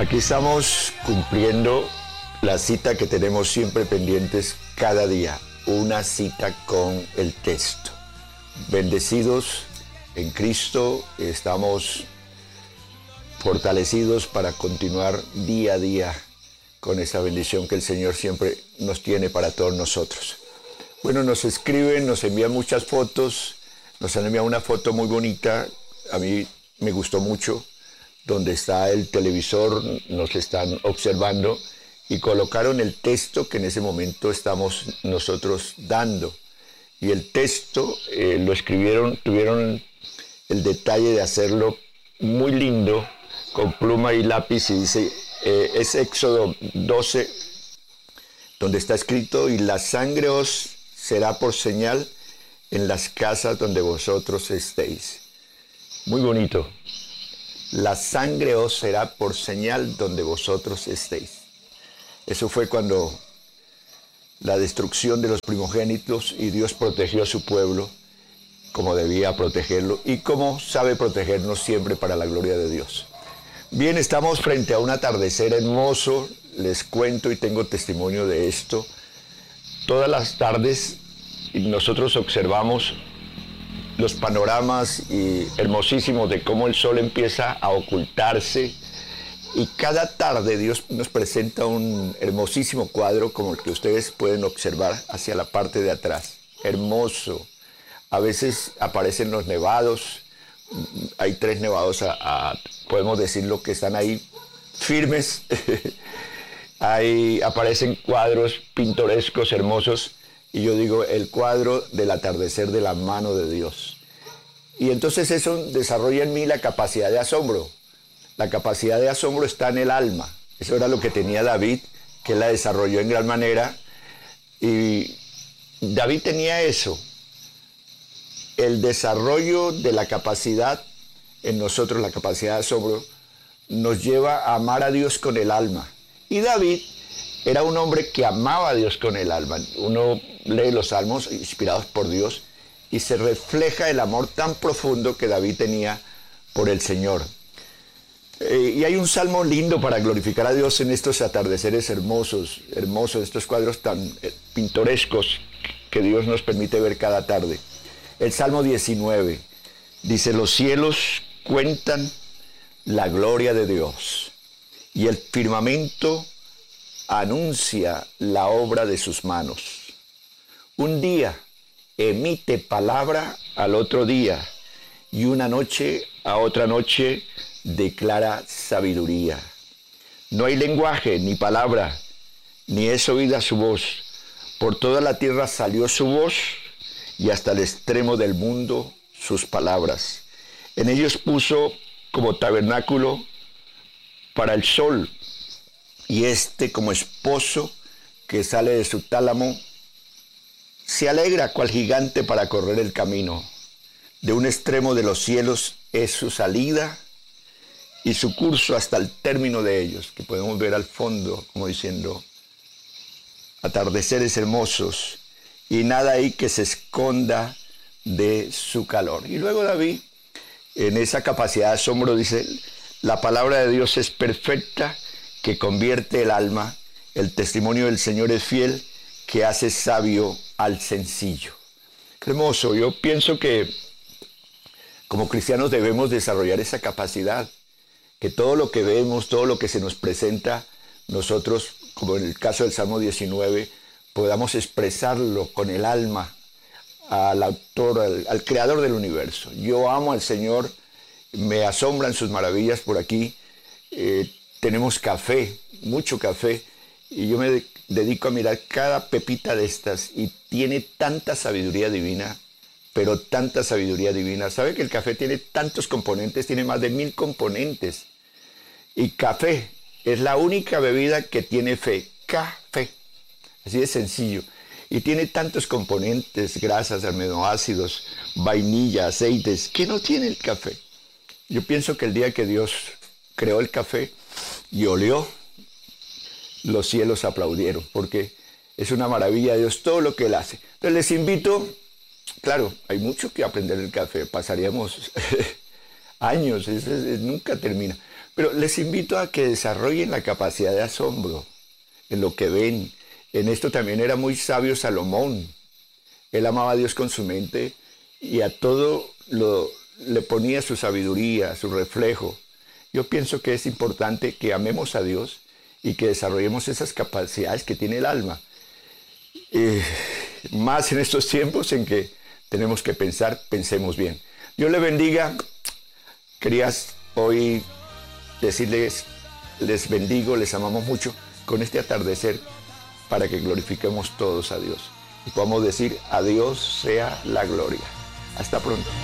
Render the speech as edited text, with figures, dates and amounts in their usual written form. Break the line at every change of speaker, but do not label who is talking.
Aquí estamos cumpliendo la cita que tenemos siempre pendientes cada día, una cita con el texto. Bendecidos en Cristo, estamos fortalecidos para continuar día a día con esa bendición que el Señor siempre nos tiene para todos nosotros. Bueno, nos escriben, nos envían muchas fotos, nos han enviado una foto muy bonita, a mí me gustó mucho, donde está el televisor, nos están observando y colocaron el texto que en ese momento estamos nosotros dando. Y el texto lo escribieron, tuvieron el detalle de hacerlo muy lindo, con pluma y lápiz, y dice, es Éxodo 12, donde está escrito, y la sangre os será por señal en las casas donde vosotros estéis. Muy bonito. La sangre os será por señal donde vosotros estéis. Eso fue cuando la destrucción de los primogénitos y Dios protegió a su pueblo como debía protegerlo y como sabe protegernos siempre para la gloria de Dios. Bien, estamos frente a un atardecer hermoso, les cuento y tengo testimonio de esto. Todas las tardes nosotros observamos los panoramas hermosísimos de cómo el sol empieza a ocultarse, y cada tarde Dios nos presenta un hermosísimo cuadro como el que ustedes pueden observar hacia la parte de atrás. Hermoso. A veces aparecen los nevados, hay 3 nevados, podemos decirlo, que están ahí firmes. Ahí aparecen cuadros pintorescos, hermosos, y yo digo, el cuadro del atardecer de la mano de Dios. Y entonces eso desarrolla en mí la capacidad de asombro. La capacidad de asombro está en el alma. Eso era lo que tenía David, que la desarrolló en gran manera. Y David tenía eso. El desarrollo de la capacidad en nosotros, la capacidad de asombro, nos lleva a amar a Dios con el alma. Y David era un hombre que amaba a Dios con el alma. Uno lee los salmos inspirados por Dios y se refleja el amor tan profundo que David tenía por el Señor. Y hay un salmo lindo para glorificar a Dios en estos atardeceres hermosos, estos cuadros tan pintorescos que Dios nos permite ver cada tarde. El Salmo 19 dice, los cielos cuentan la gloria de Dios y el firmamento anuncia la obra de sus manos. Un día emite palabra al otro día y una noche a otra noche declara sabiduría. No hay lenguaje ni palabra, ni es oída su voz. Por toda la tierra salió su voz y hasta el extremo del mundo sus palabras. En ellos puso como tabernáculo para el sol, y como esposo que sale de su tálamo, se alegra cual gigante para correr el camino. De un extremo de los cielos es su salida y su curso hasta el término de ellos, que podemos ver al fondo, como diciendo, atardeceres hermosos, y nada ahí que se esconda de su calor. Y luego David, en esa capacidad de asombro, dice, la palabra de Dios es perfecta, que convierte el alma, el testimonio del Señor es fiel, que hace sabio al sencillo. Qué hermoso. Yo pienso que como cristianos debemos desarrollar esa capacidad, que todo lo que vemos, todo lo que se nos presenta, nosotros, como en el caso del Salmo 19, podamos expresarlo con el alma al autor, al creador del universo. Yo amo al Señor, me asombran sus maravillas por aquí. Tenemos café, mucho café, y yo me dedico a mirar cada pepita de estas, y tiene tanta sabiduría divina, pero tanta sabiduría divina. ¿Sabe que el café tiene tantos componentes? Tiene más de 1000 componentes. Y café es la única bebida que tiene fe. Café. Así de sencillo. Y tiene tantos componentes, grasas, aminoácidos, vainilla, aceites. ¿Qué no tiene el café? Yo pienso que el día que Dios creó el café y olió, los cielos aplaudieron, porque es una maravilla de Dios todo lo que Él hace. Entonces les invito, claro, hay mucho que aprender del café, pasaríamos años, nunca termina. Pero les invito a que desarrollen la capacidad de asombro en lo que ven. En esto también era muy sabio Salomón. Él amaba a Dios con su mente y a todo le ponía su sabiduría, su reflejo. Yo pienso que es importante que amemos a Dios y que desarrollemos esas capacidades que tiene el alma. Más en estos tiempos en que tenemos que pensar, pensemos bien. Dios le bendiga. Querías hoy decirles, les bendigo, les amamos mucho con este atardecer para que glorifiquemos todos a Dios y podamos decir a Dios sea la gloria. Hasta pronto.